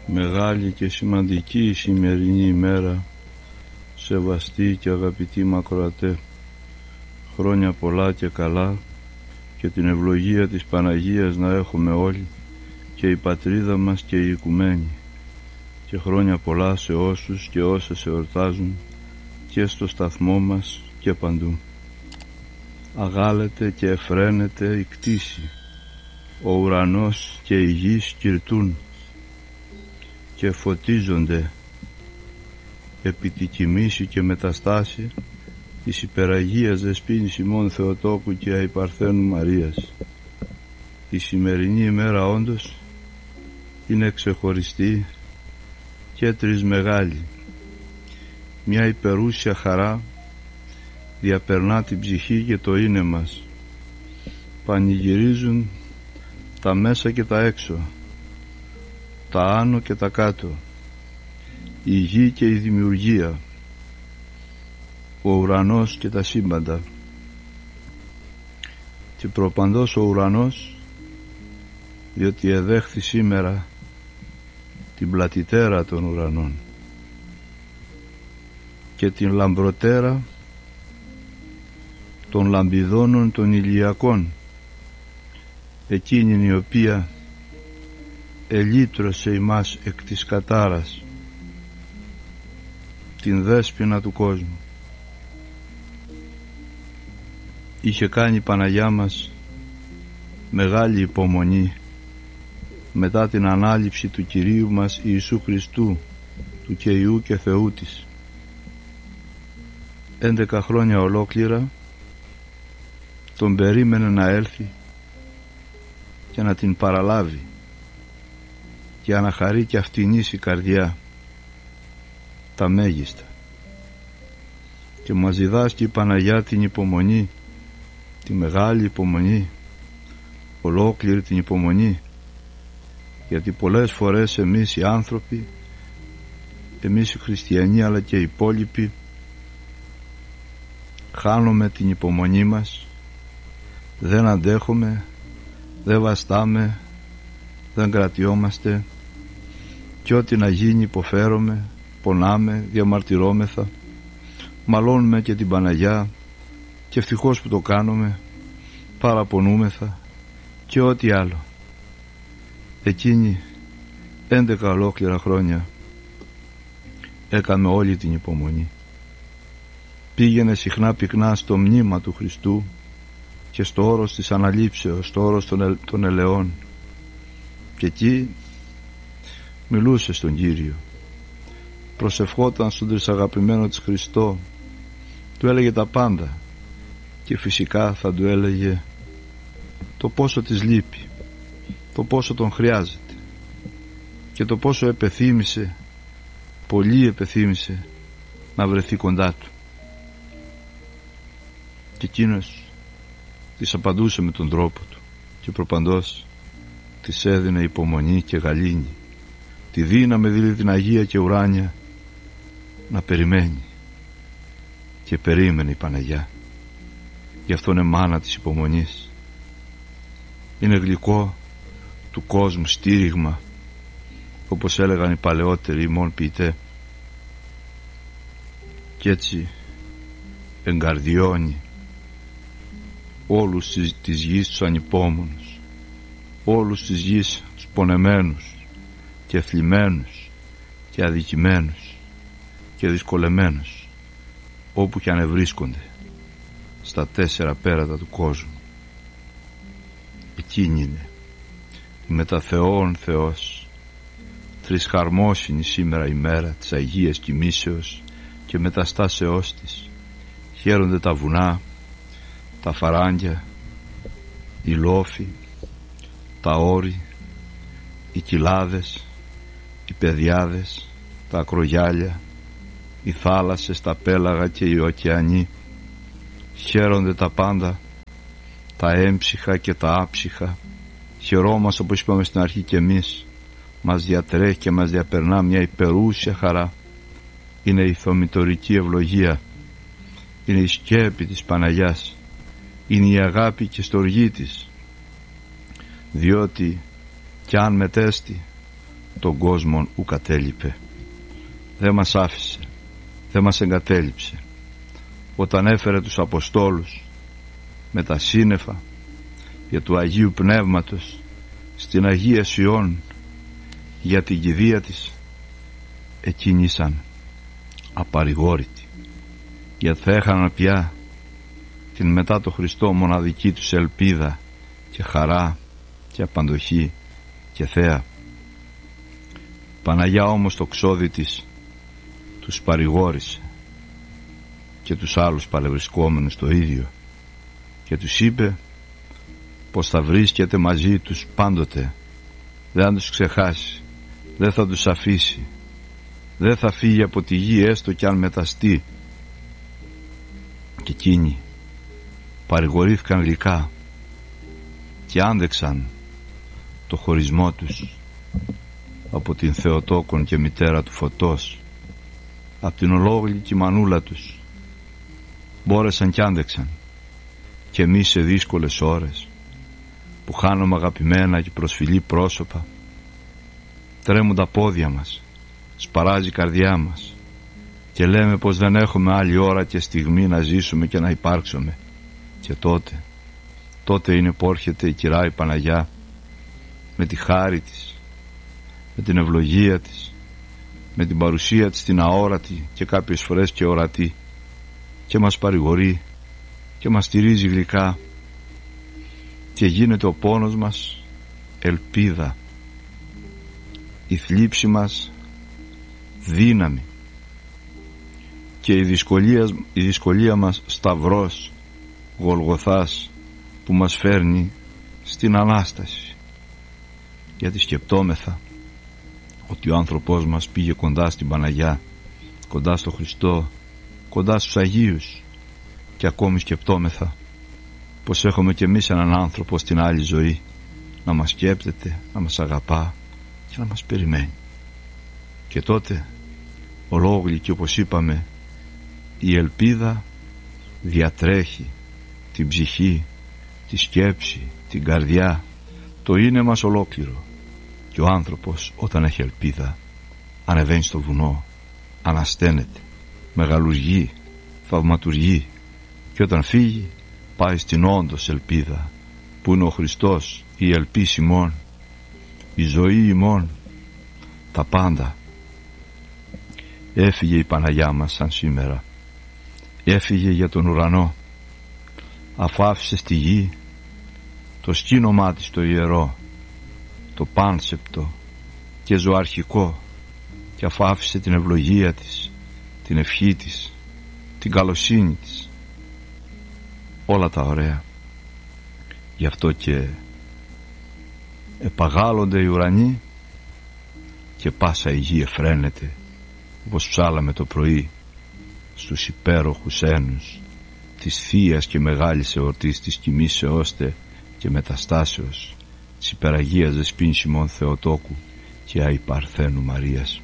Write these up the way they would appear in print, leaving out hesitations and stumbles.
Μεγάλη και σημαντική η σημερινή ημέρα, σεβαστή και αγαπητή μακροατέ. Χρόνια πολλά και καλά και την ευλογία της Παναγίας να έχουμε όλοι, και η πατρίδα μας και η οικουμένη, και χρόνια πολλά σε όσους και όσες εορτάζουν και στο σταθμό μας και παντού. Αγάλεται και εφραίνεται η κτήση, ο ουρανός και η γης κυρτούν και φωτίζονται επί τη κοιμήση και μεταστάση της υπεραγίας Δεσποίνης ημών Θεοτόκου και Αϊπαρθένου Μαρίας. Η σημερινή ημέρα όντως είναι ξεχωριστή και τρισμεγάλη. Μια υπερούσια χαρά διαπερνά την ψυχή και το είναι μας. Πανηγυρίζουν τα μέσα και τα έξω, τα άνω και τα κάτω, η γη και η δημιουργία, ο ουρανός και τα σύμπαντα. Και προπαντός ο ουρανός, διότι εδέχθη σήμερα την πλατιτέρα των ουρανών και την λαμπροτέρα των λαμπιδώνων των ηλιακών, εκείνη η οποία ελύτρωσε ημάς εκ της κατάρας, την δέσποινα του κόσμου. Είχε κάνει η Παναγιά μας μεγάλη υπομονή μετά την ανάληψη του Κυρίου μας Ιησού Χριστού, του και Υιού και Θεού της. 11 χρόνια ολόκληρα τον περίμενε να έλθει και να την παραλάβει και να χαρεί και αυτινής η καρδιά τα μέγιστα. Και μας διδάσκει η Παναγιά την υπομονή, τη μεγάλη υπομονή, ολόκληρη την υπομονή, γιατί πολλές φορές εμείς οι άνθρωποι, εμείς οι χριστιανοί αλλά και οι υπόλοιποι, χάνουμε την υπομονή μας, δεν αντέχουμε, δεν βαστάμε, δεν κρατιόμαστε, και ό,τι να γίνει υποφέρομαι, πονάμε, διαμαρτυρόμεθα, μαλώνουμε και την Παναγιά, και ευτυχώς που το κάνουμε, παραπονούμεθα και ό,τι άλλο. Εκείνη 11 ολόκληρα χρόνια έκαμε όλη την υπομονή. Πήγαινε συχνά πυκνά στο μνήμα του Χριστού και στο όρος της αναλήψεως, στο όρος των ελαιών, και εκεί μιλούσε στον Κύριο, προσευχόταν στον τρισαγαπημένο της Χριστό, του έλεγε τα πάντα, και φυσικά θα του έλεγε το πόσο της λείπει, το πόσο τον χρειάζεται και το πόσο επεθύμησε, πολύ επεθύμησε να βρεθεί κοντά του. Και εκείνος της απαντούσε με τον τρόπο του και προπαντός της έδινε υπομονή και γαλήνη, τη δύναμη δηλαδή την Αγία και ουράνια να περιμένει. Και περίμενε η Παναγιά. Γι' αυτό είναι μάνα της υπομονής. Είναι γλυκό του κόσμου στήριγμα, όπως έλεγαν οι παλαιότεροι ημών ποιητέ, και έτσι εγκαρδιώνει όλους της γης τους ανυπόμονους, όλους της γης τους πονεμένους και θλιμμένους και αδικημένους και δυσκολεμένους, όπου και αν ευρίσκονται στα 4 πέρατα του κόσμου. Εκείνη είναι η μετα Θεόν Θεός, τρισχαρμόσυνη σήμερα ημέρα της Αγίας Κοιμήσεως και μεταστάσεώς της. Χαίρονται τα βουνά, τα φαράγγια, οι λόφοι, τα όρη, οι κοιλάδες, οι πεδιάδες, τα ακρογιάλια, οι θάλασσες, τα πέλαγα και οι ωκεανοί. Χαίρονται τα πάντα, τα έμψυχα και τα άψυχα. Χαιρόμαστε, όπως είπαμε στην αρχή, και εμείς. Μας διατρέχει και μας διαπερνά μια υπερούσια χαρά. Είναι η θωμητορική ευλογία, είναι η σκέπη της Παναγιάς, είναι η αγάπη και στοργή της, διότι κι αν μετέστη τον κόσμο ου κατέλειπε. Δεν μας άφησε, δεν μας εγκατέλειψε. Όταν έφερε τους Αποστόλους με τα σύννεφα για του Αγίου Πνεύματος στην Αγία Σιών για την κηδεία της, εκείνοι ήσαν απαρηγόρητοι, γιατί θα έχαναν πια την μετά το Χριστό μοναδική τους ελπίδα και χαρά και απαντοχή και θέα. Παναγιά όμως το ξόδι της τους παρηγόρησε και τους άλλους παλευρισκόμενους το ίδιο και τους είπε πως θα βρίσκεται μαζί τους πάντοτε, δεν θα τους ξεχάσει, δεν θα τους αφήσει, δεν θα φύγει από τη γη έστω κι αν μεταστεί. Και εκείνοι παρηγορήθηκαν γλυκά και άντεξαν το χωρισμό τους από την Θεοτόκον και μητέρα του Φωτός, από την ολόγλυκη μανούλα τους. Μπόρεσαν κι άντεξαν, και εμείς σε δύσκολες ώρες που χάνουμε αγαπημένα και προσφυλή πρόσωπα, τρέμουν τα πόδια μας, σπαράζει η καρδιά μας και λέμε πως δεν έχουμε άλλη ώρα και στιγμή να ζήσουμε και να υπάρξουμε. Και τότε είναι που έρχεται η Κυρά η Παναγιά με τη χάρη της, με την ευλογία της, με την παρουσία της την αόρατη και κάποιες φορές και ορατή, και μας παρηγορεί και μας στηρίζει γλυκά και γίνεται ο πόνος μας ελπίδα, η θλίψη μας δύναμη και η δυσκολία μας σταυρός Γολγοθάς που μας φέρνει στην Ανάσταση. Γιατί σκεπτόμεθα ότι ο άνθρωπός μας πήγε κοντά στην Παναγιά, κοντά στο Χριστό, κοντά στους Αγίους, και ακόμη σκεπτόμεθα πως έχουμε κι εμείς έναν άνθρωπο στην άλλη ζωή να μας σκέπτεται, να μας αγαπά και να μας περιμένει. Και τότε ολόγλυκη, όπως είπαμε, η ελπίδα διατρέχει την ψυχή, τη σκέψη, την καρδιά, το είναι μας ολόκληρο. Και ο άνθρωπος όταν έχει ελπίδα ανεβαίνει στο βουνό, ανασταίνεται, μεγαλουργεί, θαυματουργεί, και όταν φύγει πάει στην όντως ελπίδα που είναι ο Χριστός, η ελπίση ημών, η ζωή ημών, τα πάντα. Έφυγε η Παναγιά μας σαν σήμερα, έφυγε για τον ουρανό, αφού άφησε στη γη το σκήνομά της το ιερό, το πάνσεπτο και ζωαρχικό, και αφού άφησε την ευλογία της, την ευχή της, την καλοσύνη της, όλα τα ωραία. Γι' αυτό και επαγάλλονται οι ουρανοί και πάσα η γη εφραίνεται, όπως ψάλαμε το πρωί, στους υπέροχους ένους της θείας και μεγάλης εορτής της κοιμήσεώς και μεταστάσεως της υπεραγίας Δεσπίνης Σιμών Θεοτόκου και Αϊ Παρθένου Μαρίας.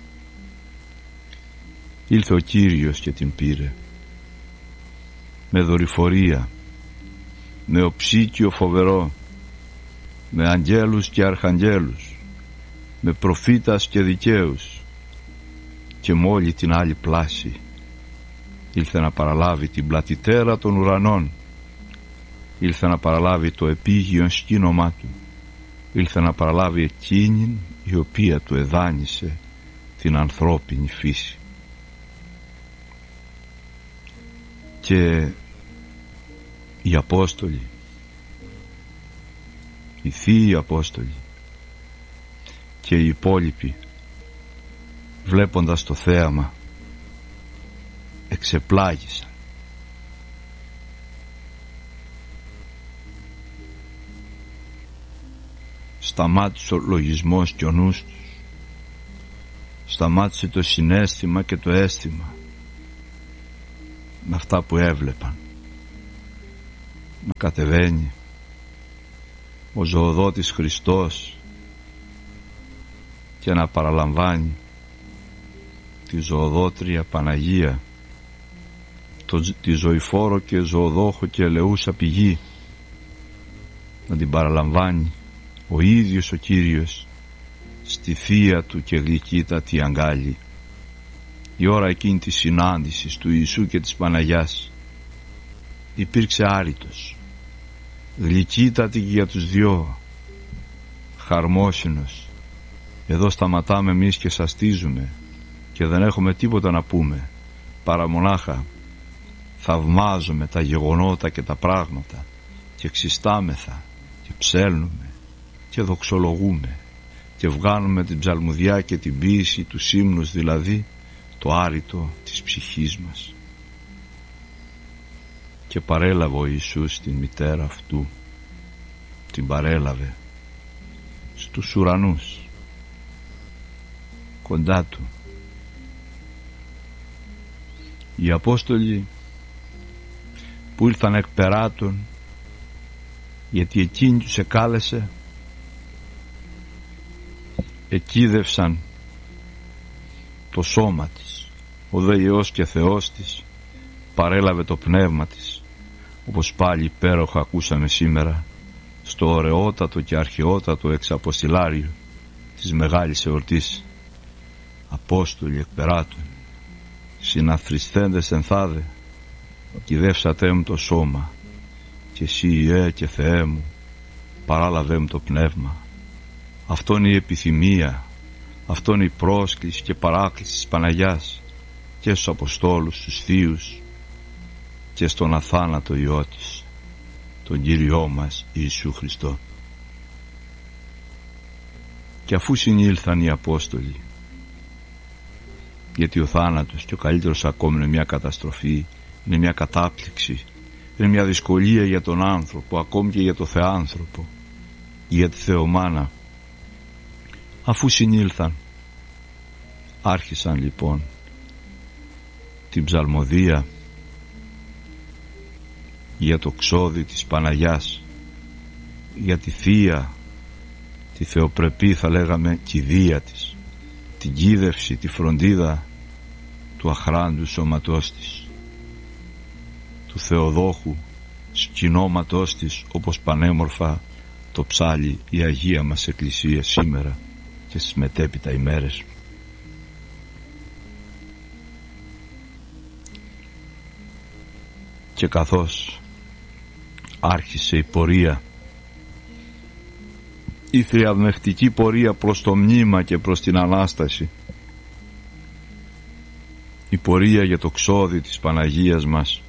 Ήλθε ο Κύριος και την πήρε με δορυφορία, με οψίκιο φοβερό, με αγγέλους και αρχαγγέλους, με προφήτας και δικαίους, και με όλη την άλλη πλάση ήλθε να παραλάβει την πλατητέρα των ουρανών, ήλθε να παραλάβει το επίγειον σκήνομά του, ήλθε να παραλάβει εκείνην η οποία του εδάνησε την ανθρώπινη φύση. Και οι Απόστολοι, οι Θείοι Απόστολοι και οι υπόλοιποι, βλέποντας το θέαμα, εξεπλάγησαν. Σταμάτησε ο λογισμός και ο νους τους, σταμάτησε το συναίσθημα και το αίσθημα με αυτά που έβλεπαν να κατεβαίνει ο ζωοδότης Χριστός και να παραλαμβάνει τη ζωοδότρια Παναγία, τη ζωηφόρο και ζωοδόχο και ελεούσα πηγή, να την παραλαμβάνει ο ίδιος ο Κύριος στη θεία του και γλυκύτατη αγκάλη. Η ώρα εκείνη της συνάντησης του Ιησού και της Παναγιάς υπήρξε άρρητος, γλυκύτατη και για τους δυο, χαρμόσυνος. Εδώ σταματάμε εμείς και σαστίζουμε και δεν έχουμε τίποτα να πούμε, παρά μονάχα θαυμάζουμε τα γεγονότα και τα πράγματα και ξιστάμεθα και ψέλνουμε και δοξολογούμε και βγάνουμε την ψαλμουδιά και την ποίηση του ύμνους, δηλαδή το άρρητο της ψυχής μας. Και παρέλαβε ο Ιησούς την μητέρα αυτού, την παρέλαβε στους ουρανούς κοντά του. Οι Απόστολοι που ήρθαν εκ περάτων, γιατί εκείνη τους εκάλεσε, εκείδευσαν το σώμα της. Ο δε Υιός και Θεός της παρέλαβε το πνεύμα της, όπως πάλι υπέροχα ακούσαμε σήμερα στο ωραιότατο και αρχαιότατο εξαποστηλάριο της μεγάλης εορτής. Απόστολοι εκ περάτων, συναθριστέντες ενθάδε, κηδεύσατε μου το σώμα, και εσύ Ιε και Θεέ μου παράλαβε μου το πνεύμα. Αυτό είναι η επιθυμία, αυτό είναι η πρόσκληση και παράκληση της Παναγιάς και στους Αποστόλους, στους θείους και στον αθάνατο Υιό της, τον Κύριό μας Ιησού Χριστό. Και αφού συνήλθαν οι Απόστολοι, γιατί ο θάνατος και ο καλύτερος ακόμη είναι μια καταστροφή, είναι μια κατάπληξη, είναι μια δυσκολία για τον άνθρωπο, ακόμη και για το θεάνθρωπο, για τη Θεομάνα. Αφού συνήλθαν, άρχισαν λοιπόν την ψαλμοδία για το ξόδι της Παναγιάς, για τη θεία, τη θεοπρεπή θα λέγαμε κηδεία της, την κίδευση, τη φροντίδα του αχράντου σώματός της, του Θεοδόχου σκηνώματός της, όπως πανέμορφα το ψάλλει η Αγία μας Εκκλησία σήμερα και στις μετέπειτα ημέρες. Και καθώς άρχισε η πορεία, η θριαμβευτική πορεία προς το μνήμα και προς την Ανάσταση, η πορεία για το ξόδι της Παναγίας μας,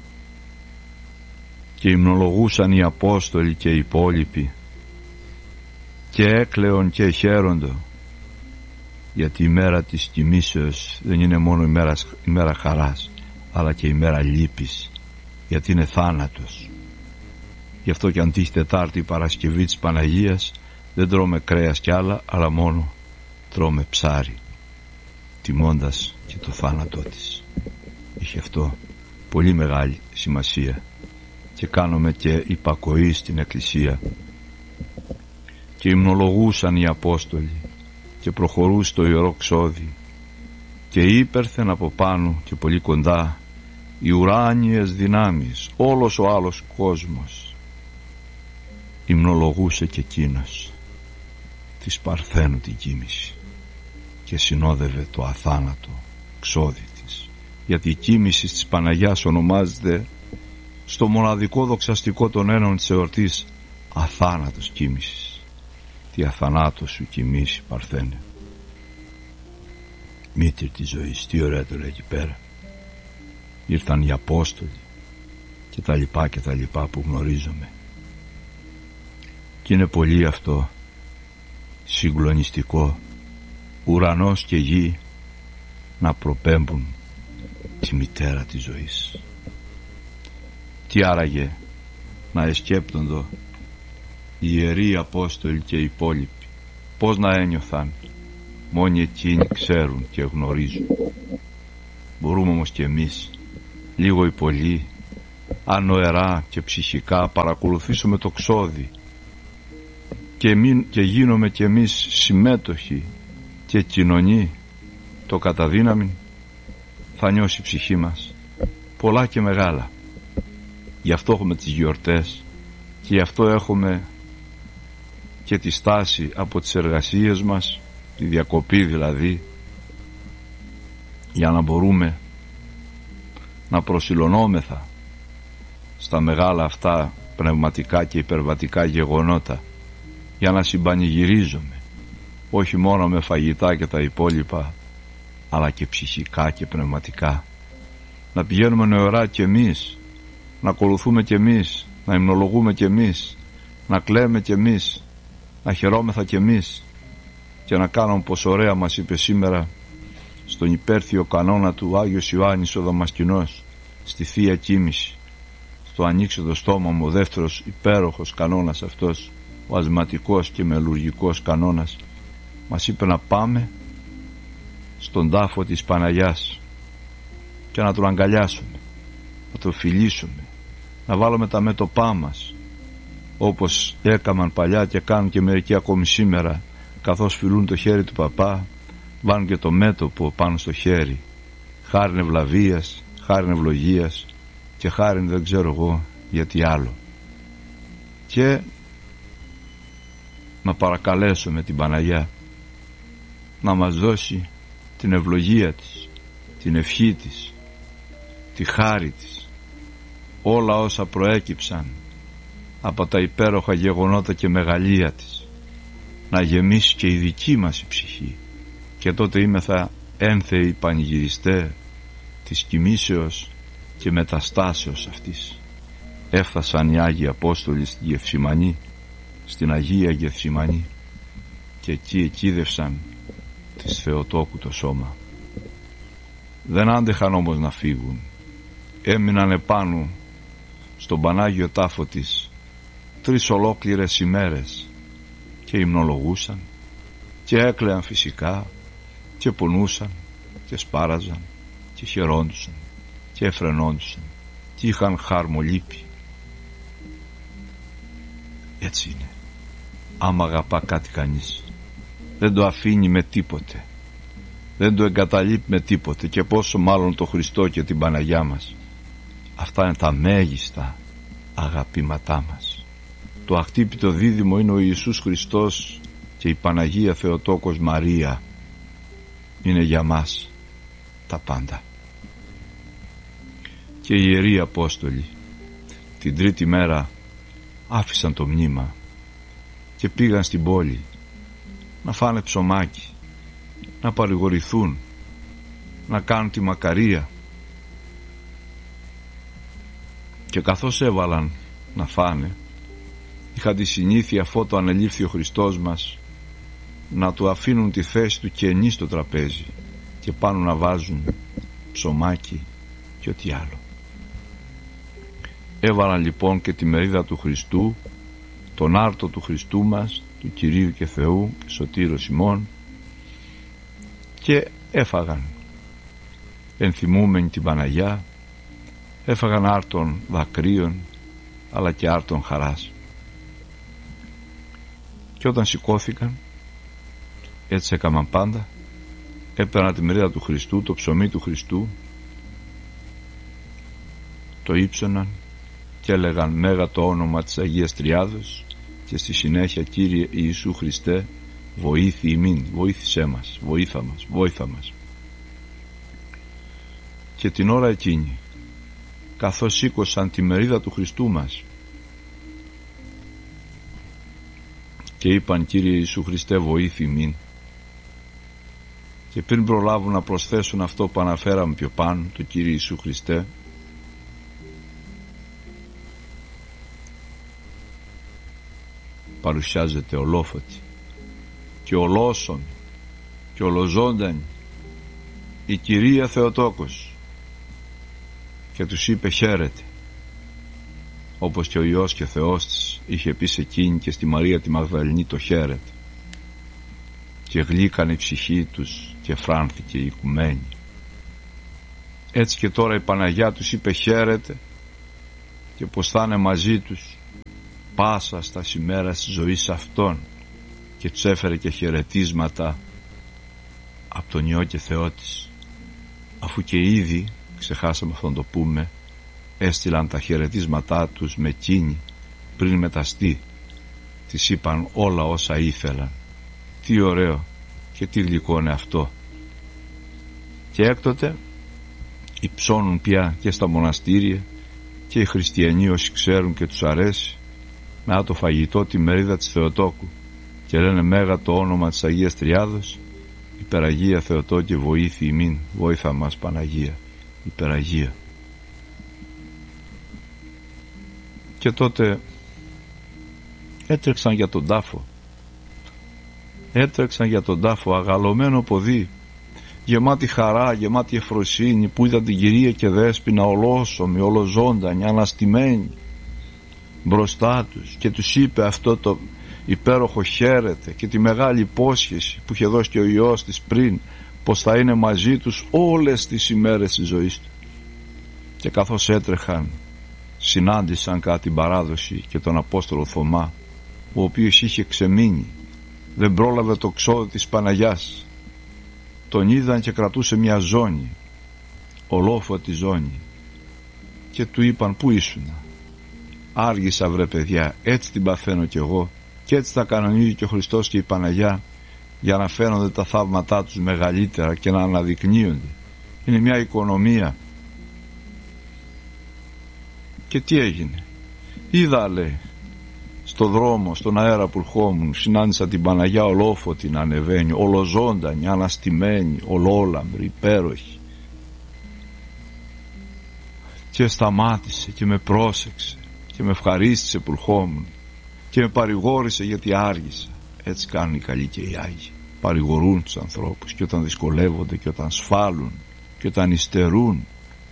και υμνολογούσαν οι Απόστολοι και οι υπόλοιποι και έκλαιον και χαίροντο, γιατί η μέρα της τιμήσεως δεν είναι μόνο η μέρα χαράς, αλλά και η μέρα λύπης, γιατί είναι θάνατος. Γι' αυτό και αν τύχει Τετάρτη η Παρασκευή της Παναγίας, δεν τρώμε κρέας κι άλλα, αλλά μόνο τρώμε ψάρι, τιμώντας και το θάνατό της. Είχε αυτό πολύ μεγάλη σημασία και κάνουμε και υπακοή στην Εκκλησία. Και υμνολογούσαν οι Απόστολοι και προχωρούσε το Ιερό Ξόδι και ύπερθεν από πάνω και πολύ κοντά οι ουράνιες δυνάμεις, όλος ο άλλος κόσμος. Υμνολογούσε και εκείνος της Παρθένου την κοίμηση και συνόδευε το αθάνατο ξόδι της, γιατί η κοίμηση της Παναγιάς ονομάζεται στο μοναδικό δοξαστικό των ένων της εορτής αθάνατος κοίμησης. Τι αθανάτος σου κοιμήσει Παρθένε, μήτρη της ζωής. Τι ωραία το λέει εκεί πέρα. Ήρθαν οι Απόστολοι και τα λοιπά που γνωρίζουμε, και είναι πολύ αυτό συγκλονιστικό, ουρανός και γη να προπέμπουν τη μητέρα της ζωής. Τι άραγε να εσκέπτοντο οι Ιεροί Απόστολοι και οι υπόλοιποι, πώς να ένιωθαν? Μόνοι εκείνοι ξέρουν και γνωρίζουν. Μπορούμε όμως και εμείς λίγο ή πολύ, ανοερά και ψυχικά, παρακολουθήσουμε το ξόδι και γίνομαι και εμείς συμμέτοχοι και κοινωνοί, το καταδύναμη θα νιώσει η ψυχή μας πολλά και μεγάλα. Γι' αυτό έχουμε τις γιορτές και γι' αυτό έχουμε και τη στάση από τις εργασίες μας τη διακοπή δηλαδή, για να μπορούμε να προσιλωνόμεθα στα μεγάλα αυτά πνευματικά και υπερβατικά γεγονότα, για να συμπανηγυρίζουμε όχι μόνο με φαγητά και τα υπόλοιπα, αλλά και ψυχικά και πνευματικά. Να πηγαίνουμε νεωρά κι εμείς, να ακολουθούμε κι εμείς, να υμνολογούμε κι εμείς, να κλαίμε κι εμείς, να χαιρόμεθα κι εμείς, και να κάνουμε, πως ωραία μας είπε σήμερα στον υπέρθιο κανόνα του Άγιος Ιωάννης ο Δαμασκηνός, στη Θεία Κοίμηση, στο ανοίξε το στόμα μου, ο δεύτερος υπέροχος κανόνας αυτός, ο ασματικός και μελουργικός κανόνας, μας είπε να πάμε στον τάφο της Παναγιάς και να τον αγκαλιάσουμε, να τον φιλήσουμε, να βάλουμε τα μέτωπά μας, όπως έκαναν παλιά και κάνουν και μερικοί ακόμη σήμερα, καθώς φιλούν το χέρι του παπά, βάλουν και το μέτωπο πάνω στο χέρι, χάριν ευλαβίας, χάριν ευλογίας και χάριν δεν ξέρω εγώ γιατί άλλο. Και να παρακαλέσουμε την Παναγιά να μας δώσει την ευλογία της, την ευχή της, τη χάρη της, όλα όσα προέκυψαν από τα υπέροχα γεγονότα και μεγαλεία της, να γεμίσει και η δική μας η ψυχή, και τότε είμεθα ένθεοι πανηγυριστέ της κοιμήσεως και μεταστάσεως αυτής. Έφτασαν οι Άγιοι Απόστολοι στη Γεφσιμανή, στην Αγία Γεφσιμανή, και εκεί εκείδευσαν της Θεοτόκου το σώμα. Δεν άντεχαν όμως να φύγουν, έμειναν επάνω στον Πανάγιο τάφο της 3 ολόκληρες ημέρες και υμνολογούσαν και έκλαιαν φυσικά και πονούσαν και σπάραζαν και χαιρόντουσαν και εφρενόντουσαν και είχαν χαρμολύπη. Έτσι είναι. Άμα αγαπά κάτι κανείς, δεν το αφήνει με τίποτε, δεν το εγκαταλείπει με τίποτε, και πόσο μάλλον το Χριστό και την Παναγιά μας. Αυτά είναι τα μέγιστα αγαπήματά μας. Το αχτύπητο δίδυμο είναι ο Ιησούς Χριστός και η Παναγία Θεοτόκος Μαρία. Είναι για μας τα πάντα. Και οι Ιεροί Απόστολοι την τρίτη μέρα άφησαν το μνήμα και πήγαν στην πόλη να φάνε ψωμάκι, να παρηγορηθούν, να κάνουν τη μακαρία. Και καθώς έβαλαν να φάνε, είχαν τη συνήθεια, αφού το ανελήφθη ο Χριστός μας, να του αφήνουν τη θέση του κενή στο τραπέζι και πάνω να βάζουν ψωμάκι και ό,τι άλλο. Έβαλαν λοιπόν και τη μερίδα του Χριστού, τον άρτο του Χριστού μας, του Κυρίου και Θεού και Σωτήρος ημών, και έφαγαν ενθυμούμενοι την Παναγιά, έφαγαν άρτων δακρύων αλλά και άρτων χαράς. Και όταν σηκώθηκαν, έτσι έκαναν πάντα, έπαιρναν τη μερίδα του Χριστού, το ψωμί του Χριστού, το ύψωναν και έλεγαν μέγα το όνομα της Αγίας Τριάδος, και στη συνέχεια Κύριε Ιησού Χριστέ, βοήθη ημίν, βοήθησέ μας, βόηθα μας. Και την ώρα εκείνη, καθώς σήκωσαν τη μερίδα του Χριστού μας και είπαν Κύριε Ιησού Χριστέ, βοήθη ημίν, και πριν προλάβουν να προσθέσουν αυτό που αναφέραμε πιο πάνω, το Κύριε Ιησού Χριστέ, παρουσιάζεται ολόφωτη και ολόσων και ολοζόνταν η Κυρία Θεοτόκος και τους είπε χαίρετε, όπως και ο Υιός και Θεός της είχε πει σε εκείνη και στη Μαρία τη Μαγδαληνή το χαίρετε, και γλύκανε η ψυχή τους και φράνθηκε η οικουμένη. Έτσι και τώρα η Παναγιά τους είπε χαίρετε, και πως θα είναι μαζί τους πάσα στα ημέρας της ζωής αυτών, και τους έφερε και χαιρετίσματα από τον Υιό και Θεό της, αφού και ήδη, ξεχάσαμε αυτό να το πούμε, έστειλαν τα χαιρετίσματά τους με εκείνη πριν μεταστεί. Της είπαν όλα όσα ήθελαν. Τι ωραίο! Και Και τι γλυκό είναι αυτό. Και έκτοτε υψώνουν πια και στα μοναστήρια και οι χριστιανοί όσοι ξέρουν και τους αρέσει με το φαγητό τη μερίδα της Θεοτόκου και λένε μέγα το όνομα της Αγίας Τριάδος, υπεραγία Θεοτόκε βοήθη ημίν, βόηθα μας Παναγία, υπεραγία. Και τότε έτρεξαν για τον τάφο, αγαλωμένο ποδί, γεμάτη χαρά, γεμάτη ευφροσύνη, που είδαν την Κυρία και Δέσποινα ολόσωμη, ολοζώντανη, αναστημένη μπροστά τους, και τους είπε αυτό το υπέροχο χαίρετε και τη μεγάλη υπόσχεση που είχε δώσει και ο Υιός της πριν, πως θα είναι μαζί τους όλες τις ημέρες της ζωής του. Και καθώς έτρεχαν, συνάντησαν κατά την παράδοση και τον Απόστολο Θωμά, ο οποίος είχε ξεμείνει, δεν πρόλαβε το ξόδι της Παναγιάς. Τον είδαν και κρατούσε μια ζώνη, ολόφωτη ζώνη, και του είπαν, πού ήσουνα? Άργησα βρε παιδιά, έτσι την παθαίνω κι εγώ, και έτσι θα κανονίζει και ο Χριστός και η Παναγιά, για να φαίνονται τα θαύματά τους μεγαλύτερα και να αναδεικνύονται. Είναι μια οικονομία. Και τι έγινε? Είδα, λέει, στο δρόμο, στον αέρα που ερχόμουν, συνάντησα την Παναγιά ολόφωτη να ανεβαίνει, ολοζώντανη, αναστημένη, ολόλαμπρη, υπέροχη. Και σταμάτησε και με πρόσεξε και με ευχαρίστησε που ερχόμουν και με παρηγόρησε γιατί άργησα. Έτσι κάνουν οι καλοί και οι Άγιοι. Παρηγορούν τους ανθρώπους και όταν δυσκολεύονται και όταν σφάλουν και όταν υστερούν.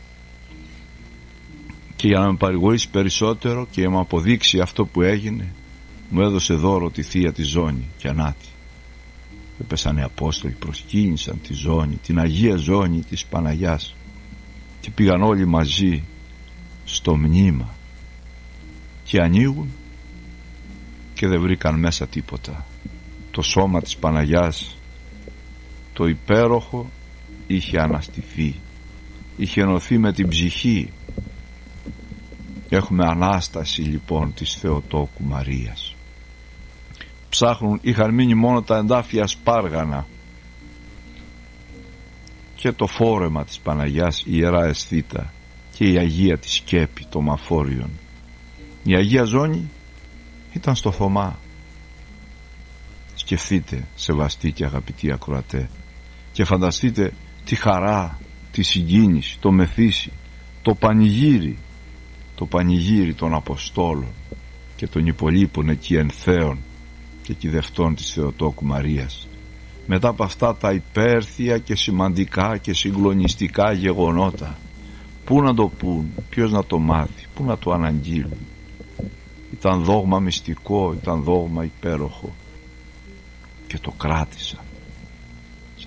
Και για να με παρηγορήσει περισσότερο και να με αποδείξει αυτό που έγινε, μου έδωσε δώρο τη Θεία τη ζώνη. Και ανάτι, έπεσαν οι Απόστολοι, προσκύνησαν τη ζώνη, την Αγία Ζώνη της Παναγιάς, και πήγαν όλοι μαζί στο μνήμα και ανοίγουν και δεν βρήκαν μέσα τίποτα. Το σώμα της Παναγιάς, το υπέροχο, είχε αναστηθεί, είχε ενωθεί με την ψυχή. Έχουμε Ανάσταση λοιπόν της Θεοτόκου Μαρίας. Ψάχνουν, είχαν μείνει μόνο τα εντάφια σπάργανα και το φόρεμα της Παναγιάς, η Ιερά Αισθήτα, και η Αγία της Σκέπη των Μαφόριων. Η Αγία Ζώνη ήταν στο Θωμά. Σκεφτείτε, σεβαστοί και αγαπητοί ακροατέ, και φανταστείτε τη χαρά, τη συγκίνηση, το μεθύσι, το πανηγύρι των Αποστόλων και των υπολείπων εκεί ενθέων και κυδευτών της Θεοτόκου Μαρίας, μετά από αυτά τα υπέρθεια και σημαντικά και συγκλονιστικά γεγονότα. Πού να το πούν, ποιος να το μάθει, πού να το αναγγείλουν? Ήταν δόγμα μυστικό, ήταν δόγμα υπέροχο, και το κράτησαν και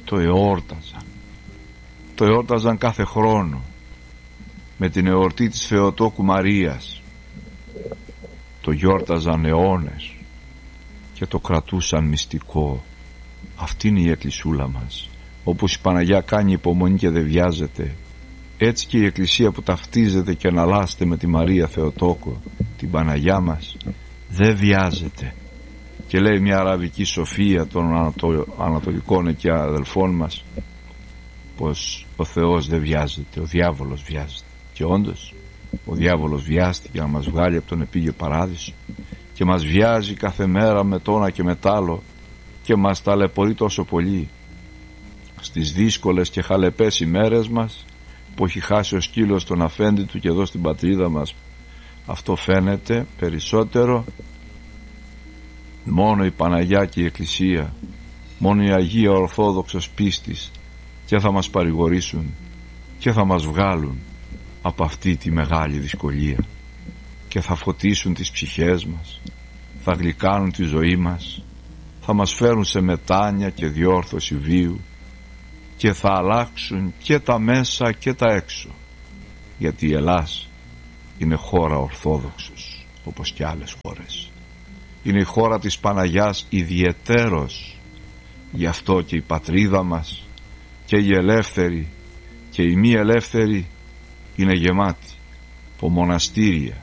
το εόρταζαν κάθε χρόνο με την εορτή της Θεοτόκου Μαρίας. Το γιόρταζαν αιώνες και το κρατούσαν μυστικό. Αυτή είναι η εκκλησούλα μας. Όπως η Παναγιά κάνει υπομονή και δεν βιάζεται, έτσι και η Εκκλησία που ταυτίζεται και αναλάσσεται με τη Μαρία Θεοτόκο, την Παναγιά μας, δεν βιάζεται. Και λέει μια αραβική σοφία των ανατολικών εκεί αδελφών μας, πως ο Θεός δεν βιάζεται, ο διάβολος βιάζεται. Και όντως ο διάβολος βιάστηκε να μας βγάλει από τον επίγειο παράδεισο και μας βιάζει κάθε μέρα με το ένα και με τ' άλλο και μας ταλαιπωρεί τόσο πολύ στις δύσκολες και χαλεπές ημέρες μας, που έχει χάσει ο σκύλος τον αφέντη του. Και εδώ στην πατρίδα μας αυτό φαίνεται περισσότερο. Μόνο η Παναγιά και η Εκκλησία, μόνο η Αγία Ορθόδοξος πίστης, και θα μας παρηγορήσουν και θα μας βγάλουν από αυτή τη μεγάλη δυσκολία και θα φωτίσουν τις ψυχές μας, θα γλυκάνουν τη ζωή μας, θα μας φέρουν σε μετάνοια και διόρθωση βίου και θα αλλάξουν και τα μέσα και τα έξω, γιατί η Ελλάς είναι χώρα Ορθόδοξος όπως και άλλες χώρες. Είναι η χώρα της Παναγιάς ιδιαιτέρως. Γι' αυτό και η πατρίδα μας και οι ελεύθεροι και οι μη ελεύθεροι είναι γεμάτη από μοναστήρια,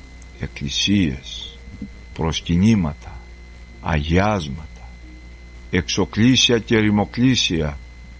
εκκλησίες, προσκυνήματα, αγιάσματα, εξοκλήσια και ρημοκλήσια,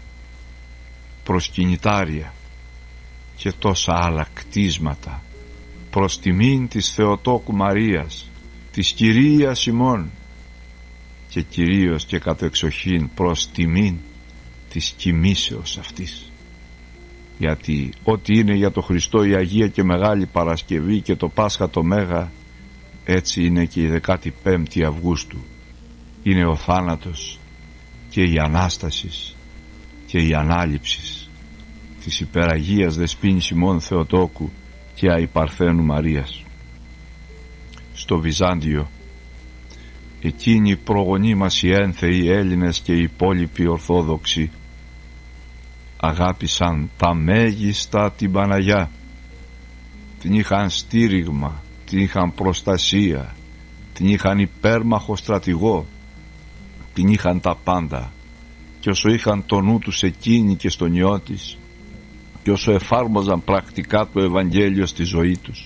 προσκυνητάρια και τόσα άλλα κτίσματα προς τιμήν της Θεοτόκου Μαρίας, της Κυρίας ημών, και κυρίως και κατ' εξοχήν προς τιμήν της κοιμήσεως αυτής. Γιατί ό,τι είναι για το Χριστό η Αγία και Μεγάλη Παρασκευή και το Πάσχα το Μέγα, έτσι είναι και η 15η Αυγούστου. Είναι ο θάνατος και η Ανάστασης και η Ανάληψης της υπεραγίας Δεσποίνης ημών Θεοτόκου και αϊπαρθένου Μαρίας. Στο Βυζάντιο, εκείνοι οι προγονείς μας οι ένθεοι Έλληνες και οι υπόλοιποι Ορθόδοξοι αγάπησαν τα μέγιστα την Παναγιά, την είχαν στήριγμα, την είχαν προστασία, την είχαν υπέρμαχο στρατηγό, την είχαν τα πάντα, και όσο είχαν το νου τους εκείνοι και στον ιό της, και όσο εφάρμοζαν πρακτικά το Ευαγγέλιο στη ζωή τους,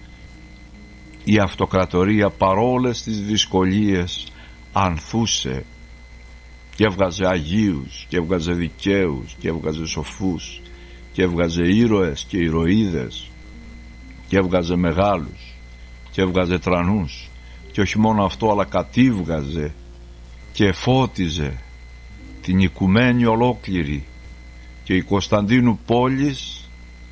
η αυτοκρατορία παρόλες τις δυσκολίες ανθούσε και έβγαζε Αγίους και έβγαζε δικαίους και έβγαζε σοφούς και έβγαζε ήρωες και ηρωίδες και έβγαζε μεγάλους και έβγαζε τρανούς, και όχι μόνο αυτό, αλλά κατήβγαζε και φώτιζε την οικουμένη ολόκληρη, και η Κωνσταντίνου πόλης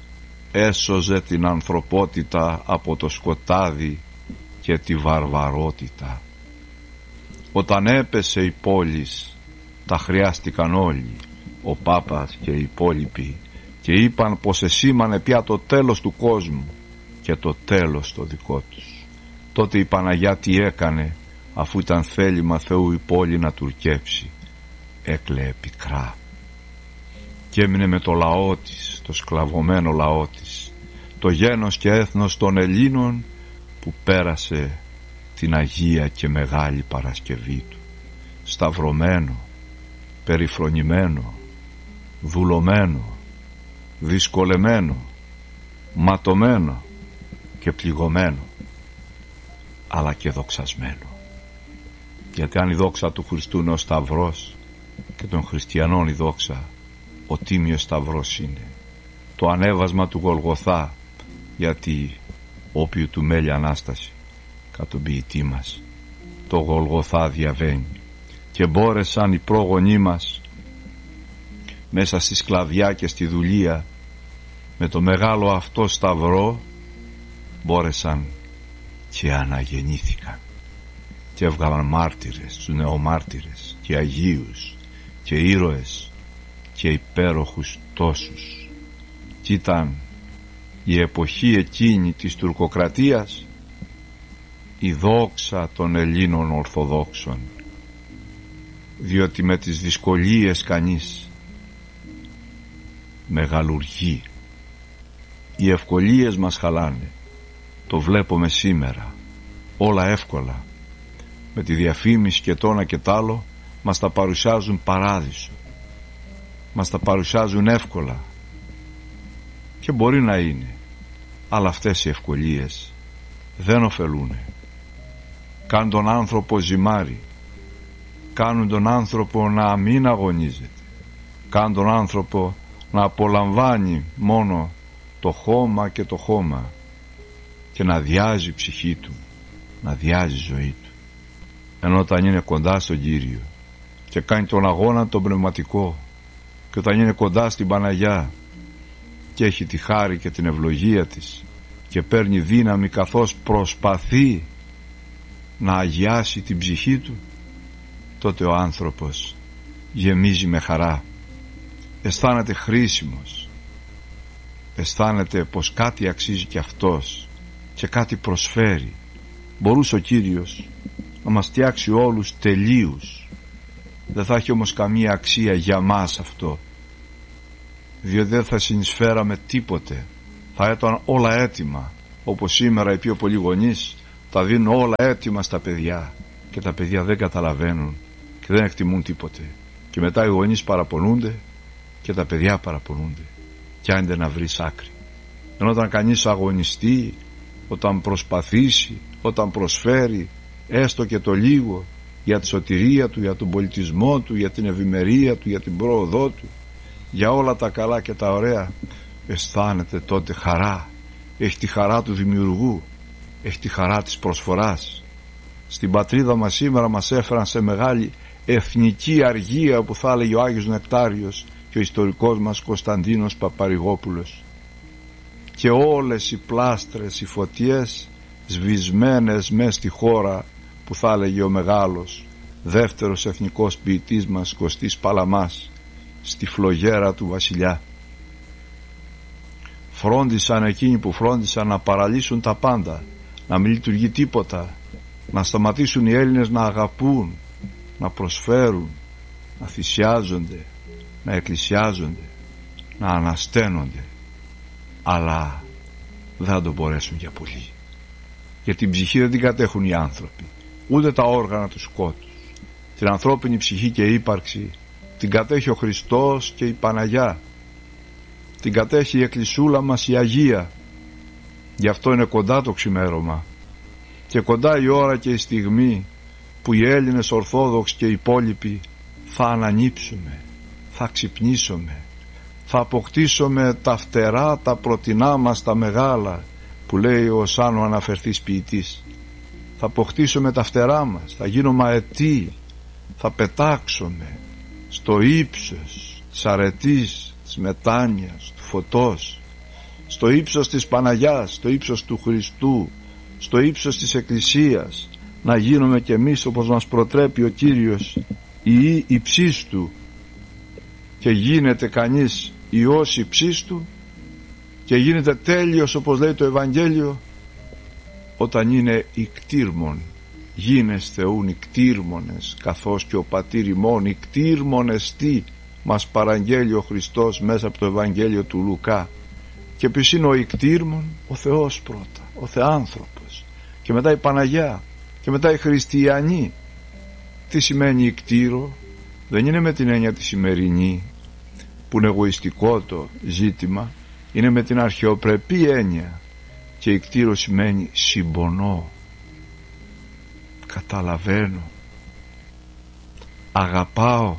έσωζε την ανθρωπότητα από το σκοτάδι και τη βαρβαρότητα. Όταν έπεσε η πόλης, τα χρειάστηκαν όλοι, ο Πάπας και οι υπόλοιποι, και είπαν πως εσήμανε πια το τέλος του κόσμου και το τέλος το δικό τους. Τότε η Παναγιά τι έκανε, αφού ήταν θέλημα Θεού η πόλη να τουρκέψει? Έκλαιε πικρά και έμεινε με το λαό της, το σκλαβωμένο λαό της, το γένος και έθνος των Ελλήνων που πέρασε την Αγία και Μεγάλη Παρασκευή του, σταυρωμένο, περιφρονημένο, δουλωμένο, δυσκολεμένο, ματωμένο και πληγωμένο, αλλά και δοξασμένο. Γιατί αν η δόξα του Χριστού είναι ο Σταυρός, και των χριστιανών η δόξα ο Τίμιος Σταυρός είναι, το ανέβασμα του Γολγοθά, γιατί όποιου του μέλει Ανάσταση κατ' τον ποιητή μας το Γολγοθά διαβαίνει, και μπόρεσαν οι πρόγονοί μας μέσα στη σκλαβιά και στη δουλεία με το μεγάλο αυτό σταυρό μπόρεσαν και αναγεννήθηκαν και έβγαλαν μάρτυρες, τους νεομάρτυρες και Αγίους και ήρωες και υπέροχους τόσους. Κι ήταν η εποχή εκείνη της τουρκοκρατίας η δόξα των Ελλήνων Ορθοδόξων, διότι με τις δυσκολίες κανείς μεγαλουργεί. Οι ευκολίες μας χαλάνε, το βλέπουμε σήμερα, όλα εύκολα, με τη διαφήμιση και το ένα και τ' άλλο μας τα παρουσιάζουν παράδεισο, μας τα παρουσιάζουν εύκολα, και μπορεί να είναι, αλλά αυτές οι ευκολίες δεν ωφελούνε. Κάνουν τον άνθρωπο ζυμάρι, κάνουν τον άνθρωπο να μην αγωνίζεται, κάνουν τον άνθρωπο να απολαμβάνει μόνο το χώμα και το χώμα και να διάζει η ψυχή του, να διάζει η ζωή του. Ενώ όταν είναι κοντά στον Κύριο και κάνει τον αγώνα τον πνευματικό, και όταν είναι κοντά στην Παναγιά και έχει τη χάρη και την ευλογία της και παίρνει δύναμη καθώς προσπαθεί να αγιάσει την ψυχή του, τότε ο άνθρωπος γεμίζει με χαρά, αισθάνεται χρήσιμος, αισθάνεται πως κάτι αξίζει και αυτός και κάτι προσφέρει. Μπορούσε ο Κύριος να μας φτιάξει όλους τελείους, δεν θα έχει όμως καμία αξία για μας αυτό, διότι δεν θα συνεισφέραμε τίποτε, θα ήταν όλα έτοιμα, όπως σήμερα οι πιο πολλοί γονείς τα δίνουν όλα έτοιμα στα παιδιά και τα παιδιά δεν καταλαβαίνουν και δεν εκτιμούν τίποτε, και μετά οι γονείς παραπονούνται και τα παιδιά παραπονούνται, και άντε να βρεις άκρη. Ενώ όταν κανείς αγωνιστεί, όταν προσπαθήσει, όταν προσφέρει έστω και το λίγο για τη σωτηρία του, για τον πολιτισμό του, για την ευημερία του, για την πρόοδό του, για όλα τα καλά και τα ωραία, αισθάνεται τότε χαρά. Έχει τη χαρά του δημιουργού, έχει τη χαρά της προσφοράς. Στην πατρίδα μας σήμερα μας έφεραν σε μεγάλη εθνική αργία, που θα έλεγε ο Άγιος Νεκτάριος και ο ιστορικός μας Κωνσταντίνος Παπαρηγόπουλος, και όλες οι πλάστρες, οι φωτιές σβησμένες μες στη χώρα, που θα έλεγε ο μεγάλος δεύτερος εθνικός ποιητής μας Κωστής Παλαμάς, στη φλογέρα του βασιλιά. Φρόντισαν εκείνοι που φρόντισαν να παραλύσουν τα πάντα, να μην λειτουργεί τίποτα, να σταματήσουν οι Έλληνες να αγαπούν, να προσφέρουν, να θυσιάζονται, να εκκλησιάζονται, να ανασταίνονται. Αλλά δεν θα το μπορέσουν για πολύ, γιατί την ψυχή δεν την κατέχουν οι άνθρωποι, ούτε τα όργανα του σκότους. Την ανθρώπινη ψυχή και ύπαρξη την κατέχει ο Χριστός και η Παναγιά, την κατέχει η εκκλησούλα μας η Αγία. Γι' αυτό είναι κοντά το ξημέρωμα και κοντά η ώρα και η στιγμή που οι Έλληνες Ορθόδοξοι και οι υπόλοιποι θα ανανύψουμε, θα ξυπνήσουμε, θα αποκτήσουμε τα φτερά, τα πρωτινά μας τα μεγάλα, που λέει ο Σάνο αναφερθής ποιητής. Θα αποκτήσουμε τα φτερά μας, θα γίνουμε αετοί, θα πετάξουμε στο ύψος της αρετής, της μετάνοιας, του φωτός, στο ύψος της Παναγιάς, στο ύψος του Χριστού, στο ύψος της Εκκλησίας, να γίνουμε κι εμείς όπως μας προτρέπει ο Κύριος η υψίστου. Και γίνεται κανείς Υιός υψίστου και γίνεται τέλειος, όπως λέει το Ευαγγέλιο, όταν είναι ικτήρμον. Γίνεστε ούν ικτήρμονες, καθώς και ο πατήρ ημών ικτήρμονες τι μας παραγγέλει ο Χριστός μέσα από το Ευαγγέλιο του Λουκά. Και ποιος είναι ο ικτήρμον? Ο Θεός πρώτα, ο Θεάνθρωπος, και μετά η Παναγιά, και μετά οι χριστιανοί. Τι σημαίνει ικτήρο? Δεν είναι με την έννοια τη σημερινή, που είναι εγωιστικό το ζήτημα, είναι με την αρχαιοπρεπή έννοια. Και ικτήρο σημαίνει συμπονώ, καταλαβαίνω, αγαπάω,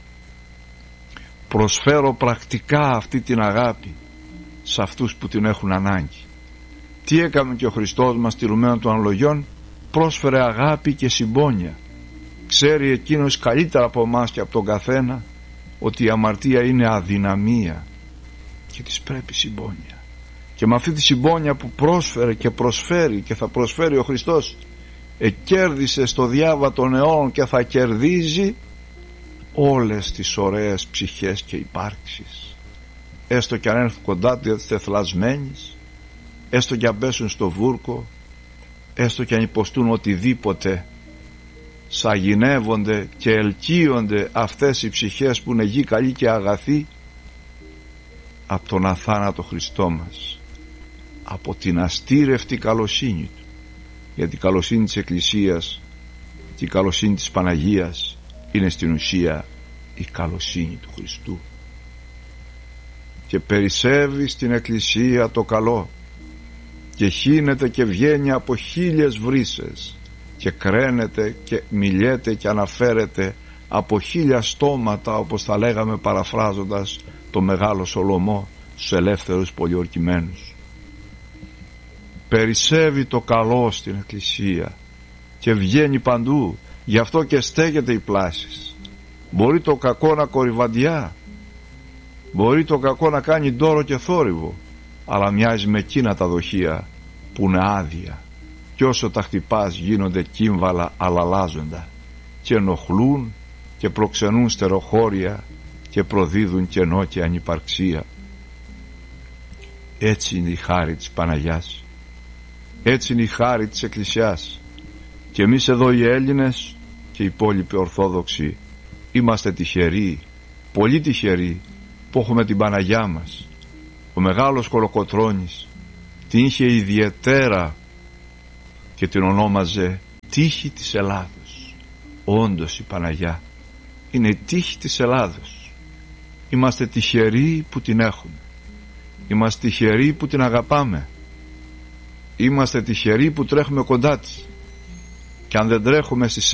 προσφέρω πρακτικά αυτή την αγάπη σε αυτούς που την έχουν ανάγκη. Τι έκανε και ο Χριστός μας τηρουμένων των αναλογιών? Πρόσφερε αγάπη και συμπόνια. Ξέρει εκείνος καλύτερα από εμάς και από τον καθένα ότι η αμαρτία είναι αδυναμία και της πρέπει συμπόνια. Και με αυτή τη συμπόνια που πρόσφερε και προσφέρει και θα προσφέρει ο Χριστός, εκέρδισε στο διάβα των αιώνων και θα κερδίζει όλες τις ωραίες ψυχές και υπάρξεις, έστω κι αν έρθουν κοντά της τεθλασμένης, έστω κι αν πέσουν στο βούρκο, έστω κι αν υποστούν οτιδήποτε. Σαγηνεύονται και ελκύονται αυτές οι ψυχές που είναι γη καλή και αγαθή από τον αθάνατο Χριστό μας, από την αστήρευτη καλοσύνη του. Γιατί η καλοσύνη της Εκκλησίας και η καλοσύνη της Παναγίας είναι στην ουσία η καλοσύνη του Χριστού. Και περισσεύει στην Εκκλησία το καλό και χύνεται και βγαίνει από 1000 βρύσες και κραίνεται και μιλιέται και αναφέρεται από 1000 στόματα, όπως θα λέγαμε παραφράζοντας το μεγάλο Σολομό στους ελεύθερους πολιορκημένους. Περισσεύει το καλό στην Εκκλησία και βγαίνει παντού, γι' αυτό και στέκεται η πλάσης. Μπορεί το κακό να κορυβαντιά, μπορεί το κακό να κάνει ντόρο και θόρυβο, αλλά μοιάζει με εκείνα τα δοχεία που είναι άδεια και όσο τα χτυπάς γίνονται κύμβαλα αλλαλάζοντα και ενοχλούν και προξενούν στεροχώρια και προδίδουν κενό και ανυπαρξία. Έτσι είναι η χάρη της Παναγιάς, έτσι είναι η χάρη της Εκκλησιάς. Και εμείς εδώ οι Έλληνες και οι υπόλοιποι Ορθόδοξοι είμαστε τυχεροί, πολύ τυχεροί που έχουμε την Παναγιά μας. Ο μεγάλος Κολοκοτρώνης την είχε ιδιαιτέρα και την ονόμαζε τύχη της Ελλάδος. Όντως η Παναγιά είναι η τύχη της Ελλάδος. Είμαστε τυχεροί που την έχουμε, είμαστε τυχεροί που την αγαπάμε, είμαστε τυχεροί που τρέχουμε κοντά της. Και αν δεν τρέχουμε στις